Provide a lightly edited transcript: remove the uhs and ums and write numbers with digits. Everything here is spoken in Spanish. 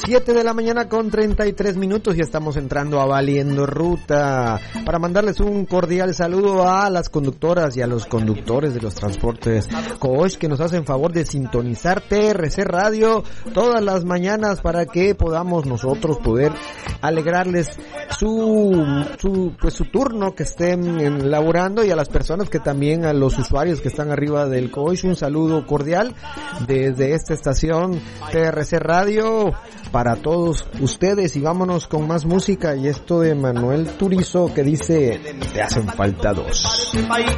7 de la mañana con 33 minutos y estamos entrando a Valiendo Ruta para mandarles un cordial saludo a las conductoras y a los conductores de los transportes Coach que nos hacen favor de sintonizar TRC Radio todas las mañanas para que podamos nosotros poder alegrarles su turno que estén laborando, y a las personas que también, a los usuarios que están arriba del Coach, un saludo cordial desde esta estación TRC Radio para todos ustedes. Y vámonos con más música, y esto de Manuel Turizo que dice: te hacen falta dos.